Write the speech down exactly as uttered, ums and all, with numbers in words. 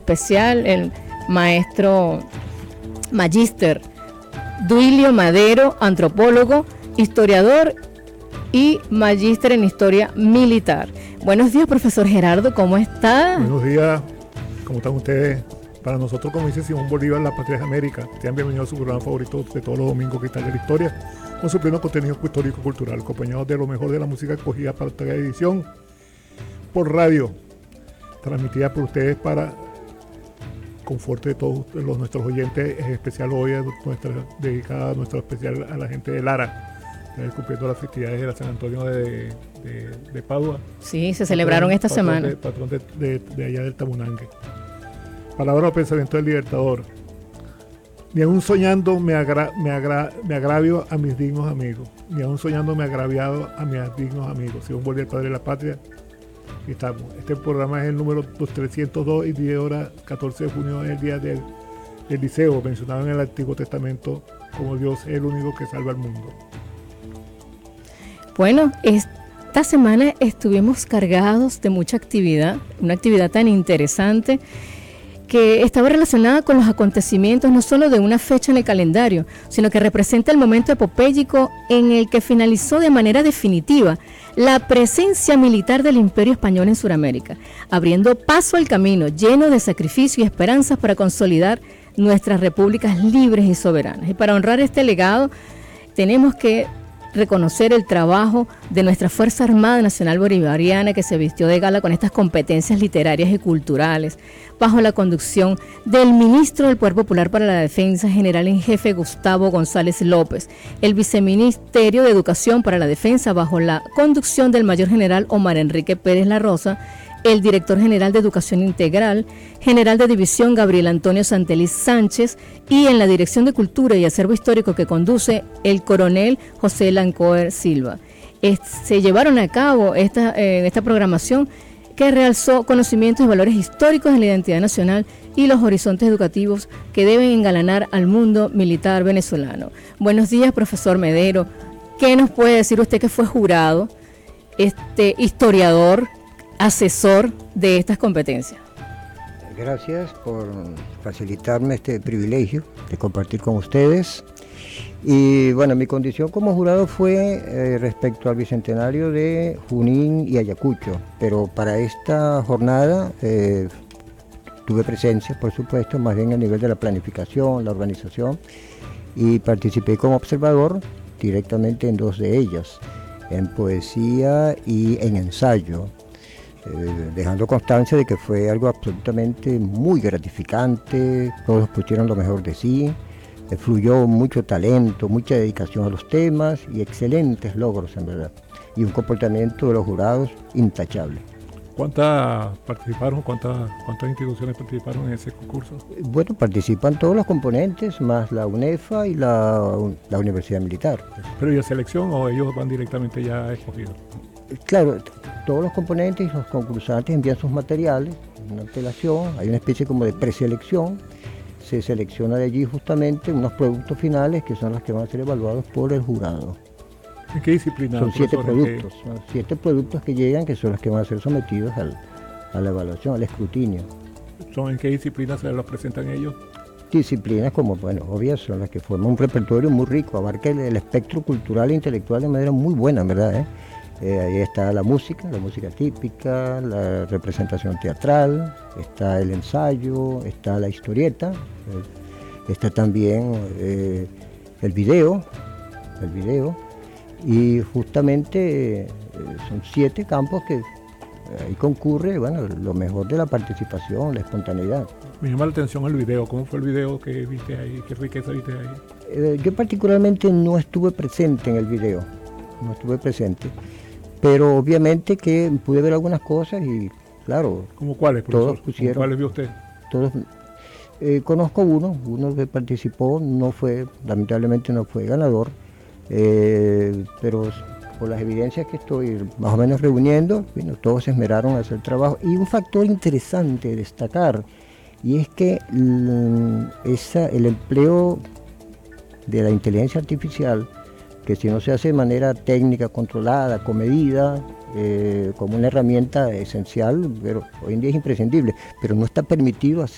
especial, el maestro Magíster Duilio Madero, antropólogo, historiador y magíster en historia militar. Buenos días, profesor Gerardo, ¿cómo está? Buenos días, ¿cómo están ustedes? Para nosotros, como dice Simón Bolívar, la patria es América. Sean bienvenidos a su programa favorito de todos los domingos, Cristal de la Historia, con su pleno contenido histórico-cultural, acompañados de lo mejor de la música escogida para esta edición por radio, transmitida por ustedes para confort de todos los, nuestros oyentes, en especial hoy, nuestra, dedicada a nuestro especial a la gente de Lara, cumpliendo las festividades de la San Antonio de, de, de Padua. Sí, se celebraron patrón, esta patrón semana. De, patrón de, de, de allá del Tamunangue. Palabra o pensamiento del Libertador. Ni aún soñando me, agra, me, agra, me agravio a mis dignos amigos, ni aún soñando me agraviado a mis dignos amigos. Según Bolívar, padre de la patria, aquí estamos. Este programa es el número trescientos dos y diez horas, catorce de junio es el día del, del liceo, mencionado en el Antiguo Testamento como Dios es el único que salva al mundo. Bueno, esta semana estuvimos cargados de mucha actividad, una actividad tan interesante que estaba relacionada con los acontecimientos no solo de una fecha en el calendario, sino que representa el momento epopéyico en el que finalizó de manera definitiva la presencia militar del Imperio Español en Sudamérica, abriendo paso al camino lleno de sacrificio y esperanzas para consolidar nuestras repúblicas libres y soberanas. Y para honrar este legado, tenemos que reconocer el trabajo de nuestra Fuerza Armada Nacional Bolivariana, que se vistió de gala con estas competencias literarias y culturales, bajo la conducción del ministro del Poder Popular para la Defensa, general en jefe Gustavo González López, el viceministerio de Educación para la Defensa, bajo la conducción del mayor general Omar Enrique Pérez La Rosa, el director general de Educación Integral, general de División Gabriel Antonio Santeliz Sánchez, y en la Dirección de Cultura y Acervo Histórico que conduce el coronel José Lancoer Silva. Es, se llevaron a cabo esta, eh, esta programación que realzó conocimientos y valores históricos de la identidad nacional y los horizontes educativos que deben engalanar al mundo militar venezolano. Buenos días, profesor Medero. ¿Qué nos puede decir usted que fue jurado, este historiador, asesor de estas competencias? Gracias por facilitarme este privilegio de compartir con ustedes. Y bueno, mi condición como jurado fue eh, respecto al bicentenario de Junín y Ayacucho, pero para esta jornada eh, tuve presencia, por supuesto, más bien a nivel de la planificación, la organización, y participé como observador directamente en dos de ellas, en poesía y en ensayo. Eh, dejando constancia de que fue algo absolutamente muy gratificante, todos pusieron lo mejor de sí, eh, fluyó mucho talento, mucha dedicación a los temas y excelentes logros en verdad, y un comportamiento de los jurados intachable. ¿Cuántas participaron? ¿Cuántas, cuántas instituciones participaron en ese concurso? Bueno, participan todos los componentes, más la UNEFA y la, la Universidad Militar. ¿Pero y selección o ellos van directamente ya escogidos? Claro, todos los componentes y los concursantes envían sus materiales, una antelación, hay una especie como de preselección, se selecciona de allí justamente unos productos finales que son los que van a ser evaluados por el jurado. ¿En qué disciplina? Son siete productos, son siete productos que llegan que son los que van a ser sometidos al, a la evaluación, al escrutinio. ¿Son en qué disciplinas se los presentan ellos? Disciplinas como, bueno, obvias, son las que forman un repertorio muy rico, abarca el, el espectro cultural e intelectual de manera muy buena, ¿verdad? ¿Eh? Eh, ahí está la música, la música típica, la representación teatral, está el ensayo, está la historieta, eh, está también eh, el video, el video, y justamente eh, son siete campos que ahí concurre, bueno, lo mejor de la participación, la espontaneidad. Me llama la atención el video. ¿Cómo fue el video que viste ahí? ¿Qué riqueza viste ahí? Eh, yo particularmente no estuve presente en el video, no estuve presente. Pero obviamente que pude ver algunas cosas y claro. ¿Cómo cuáles, profesor? Todos pusieron, ¿Cuáles vio usted? Todos, eh, conozco uno, uno que participó, no fue, lamentablemente no fue ganador, eh, pero por las evidencias que estoy más o menos reuniendo, bueno, todos se esmeraron a hacer el trabajo. Y un factor interesante de destacar, y es que esa, el empleo de la inteligencia artificial, que si no se hace de manera técnica, controlada, comedida, eh, como una herramienta esencial, pero hoy en día es imprescindible, pero no está permitido hacer